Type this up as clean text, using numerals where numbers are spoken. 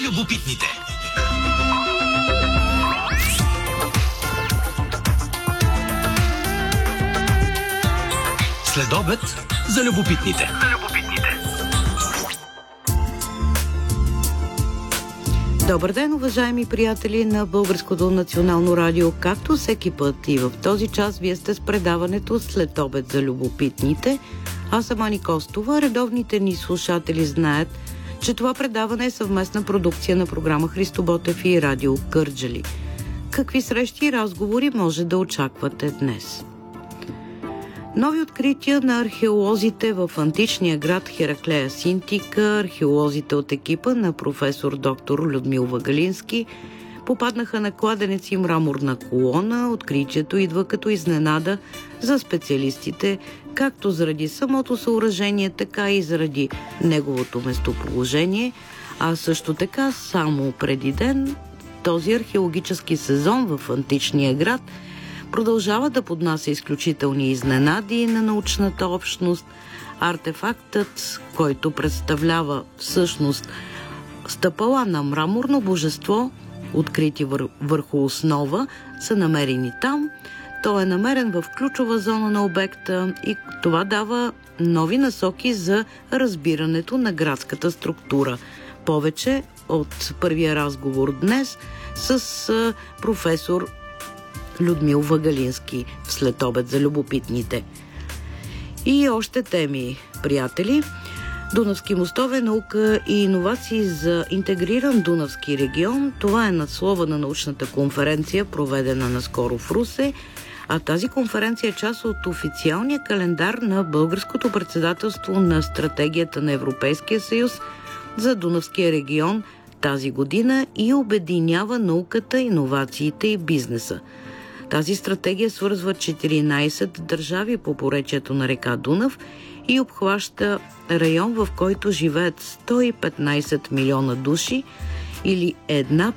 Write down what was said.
любопитните. Следобед за любопитните. Добър ден, уважаеми приятели на Българското национално радио. Както всеки път и в този час вие сте с предаването Следобед за любопитните. Аз съм Ани Костова. Редовните ни слушатели знаят, че това предаване е съвместна продукция на програма Христо Ботев и Радио Кърджали. Какви срещи и разговори може да очаквате днес? Нови открития на археолозите в античния град Хераклея Синтика, археолозите от екипа на професор доктор Людмил Вагалински, попаднаха на кладенец и мраморна колона. Откритието идва като изненада за специалистите, както заради самото съоръжение, така и заради неговото местоположение, а също така само преди ден този археологически сезон в античния град продължава да поднася изключителни изненади на научната общност. Артефактът, който представлява всъщност стъпала на мраморно божество, открити върху основа, са намерени там. Той е намерен в ключова зона на обекта и това дава нови насоки за разбирането на градската структура. Повече от първия разговор днес с професор Людмил Вагалински в Следобед за любопитните. И още теми, приятели. Дунавски мостове, наука и иновации за интегриран Дунавски регион. Това е надслова на научната конференция, проведена наскоро в Русе. А тази конференция е част от официалния календар на българското председателство на стратегията на Европейския съюз за Дунавския регион тази година и обединява науката, иновациите и бизнеса. Тази стратегия свързва 14 държави по поречието на река Дунав и обхваща район, в който живеят 115 милиона души или 1